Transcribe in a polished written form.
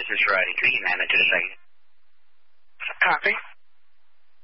is Roddy. Can you man it just a second? Copy.